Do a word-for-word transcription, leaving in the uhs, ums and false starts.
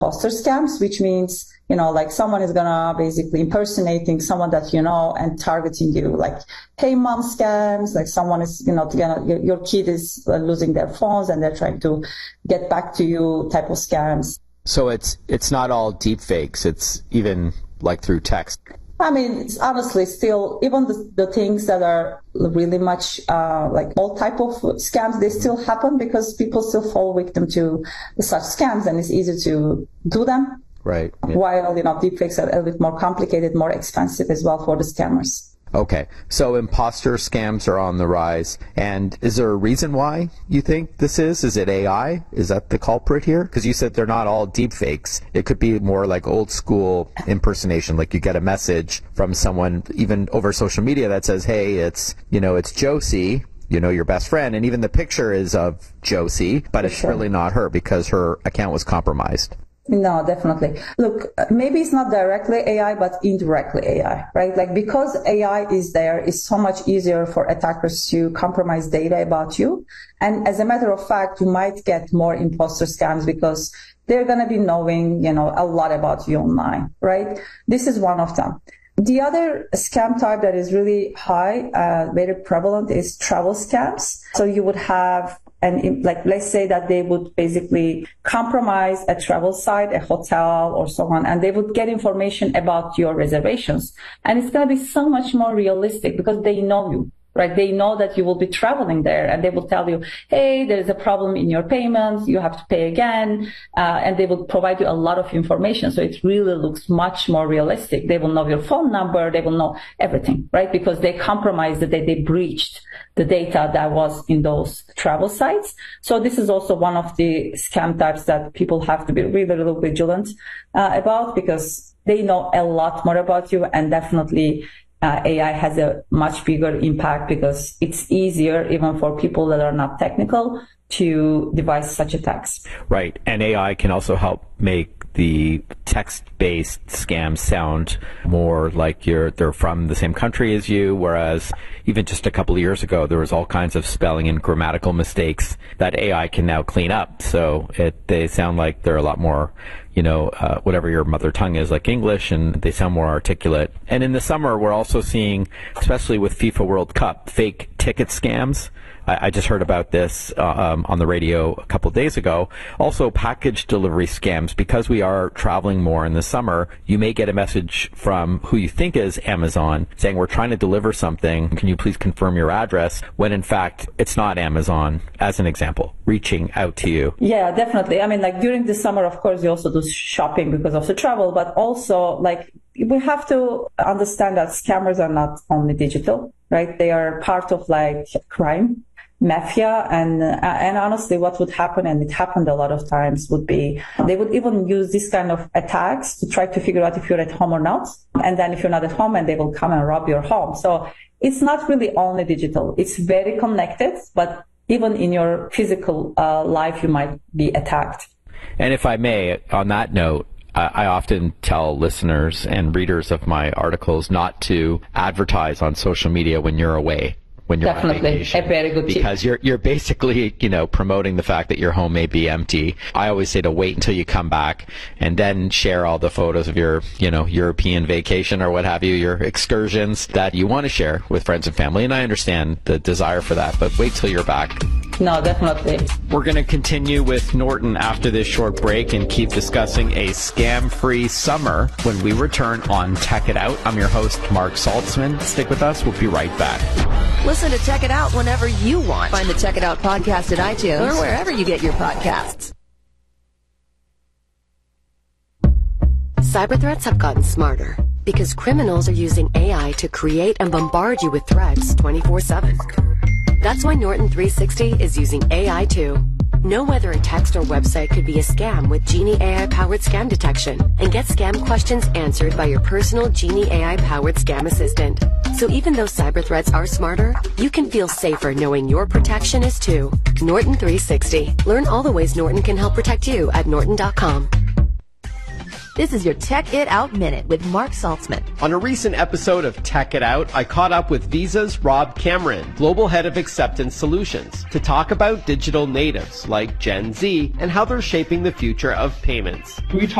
imposter scams, which means, you know, like someone is gonna basically impersonating someone that you know and targeting you, like hey mom scams, like someone is, you know, gonna, your, your kid is losing their phones and they're trying to get back to you type of scams. So it's it's not all deep fakes, it's even like through text. I mean, it's honestly still, even the, the things that are really much uh, like all type of scams, they still happen because people still fall victim to such scams, and it's easy to do them. Right. Yeah. While, you know, deepfakes are a little bit more complicated, more expensive as well for the scammers. Okay, so imposter scams are on the rise. And is there a reason why you think this is? Is it A I? Is that the culprit here? Because you said they're not all deep fakes. It could be more like old school impersonation, like you get a message from someone, even over social media, that says, hey, it's, you know, it's Josie, you know, your best friend, and even the picture is of Josie, but it's really not her because her account was compromised. No, definitely. Look, maybe it's not directly A I, but indirectly A I, right? Like because A I is there, it's so much easier for attackers to compromise data about you. And as a matter of fact, you might get more imposter scams because they're going to be knowing, you know, a lot about you online, right? This is one of them. The other scam type that is really high, uh, very prevalent is travel scams. So you would have, and like, let's say that they would basically compromise a travel site, a hotel or so on, and they would get information about your reservations. And it's going to be so much more realistic because they know you. Right? They know that you will be traveling there, and they will tell you, hey, there is a problem in your payments. You have to pay again. Uh, and they will provide you a lot of information. So it really looks much more realistic. They will know your phone number. They will know everything, right? Because they compromised the data. They breached the data that was in those travel sites. So this is also one of the scam types that people have to be really, really vigilant uh, about, because they know a lot more about you, and definitely Uh, A I has a much bigger impact because it's easier even for people that are not technical to devise such attacks. Right. And A I can also help make the text-based scams sound more like you're they're from the same country as you, whereas even just a couple of years ago, there was all kinds of spelling and grammatical mistakes that A I can now clean up. So it they sound like they're a lot more, you know, uh, whatever your mother tongue is, like English, and they sound more articulate. And in the summer, we're also seeing, especially with FIFA World Cup, fake ticket scams. I, I just heard about this uh, um, on the radio a couple of days ago. Also, package delivery scams. Because we are traveling more in the summer, you may get a message from who you think is Amazon saying, we're trying to deliver something. Can you please confirm your address? When in fact, it's not Amazon, as an example, reaching out to you. Yeah, definitely. I mean, like during the summer, of course, you also do shopping because of the travel, but also like we have to understand that scammers are not only digital, right? They are part of like crime, mafia, and uh, and honestly, what would happen, and it happened a lot of times, would be they would even use this kind of attacks to try to figure out if you're at home or not, and then if you're not at home, and they will come and rob your home. So it's not really only digital; it's very connected, but even in your physical uh, life, you might be attacked. And if I may, on that note, I often tell listeners and readers of my articles not to advertise on social media when you're away, when you're Definitely. on vacation. A very good tip. Because you're you're basically, you know, promoting the fact that your home may be empty. I always say to wait until you come back and then share all the photos of your, you know, European vacation or what have you, your excursions that you want to share with friends and family. And I understand the desire for that, but wait till you're back. No, definitely. We're going to continue with Norton after this short break and keep discussing a scam-free summer when we return on Tech It Out. I'm your host, Mark Saltzman. Stick with us. We'll be right back. Listen to Tech It Out whenever you want. Find the Tech It Out podcast at iTunes or wherever you get your podcasts. Cyber threats have gotten smarter because criminals are using A I to create and bombard you with threats twenty-four seven. That's why Norton three sixty is using A I too. Know whether a text or website could be a scam with Genie A I-powered scam detection, and get scam questions answered by your personal Genie A I-powered scam assistant. So even though cyber threats are smarter, you can feel safer knowing your protection is too. Norton three sixty. Learn all the ways Norton can help protect you at norton dot com. This is your Tech It Out Minute with Mark Saltzman. On a recent episode of Tech It Out, I caught up with Visa's Rob Cameron, Global Head of Acceptance Solutions, to talk about digital natives like Gen Z and how they're shaping the future of payments. We